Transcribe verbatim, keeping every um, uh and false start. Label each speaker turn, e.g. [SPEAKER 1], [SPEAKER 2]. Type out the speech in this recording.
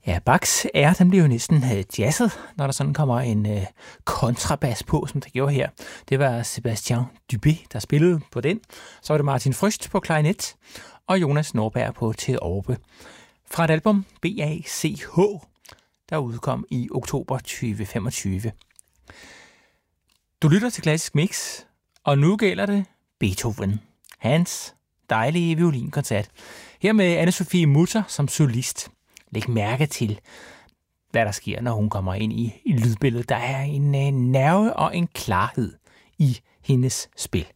[SPEAKER 1] Ja, Bachs er, den bliver jo næsten uh, jazzet, når der sådan kommer en uh, kontrabas på, som det gjorde her. Det var Sébastien Dubé, der spillede på den. Så var det Martin Fryst på klarinet, og Jonas Norberg på teorbe. Fra et album B A C H, der udkom i oktober tyve femogtyve. Du lytter til Klassisk Mix, og nu gælder det Beethoven. Hans dejlige violinkoncert. Her med Anne-Sophie Mutter som solist. Læg mærke til, hvad der sker, når hun kommer ind i, i lydbilledet. Der er en, en nerve og en klarhed i hendes spil.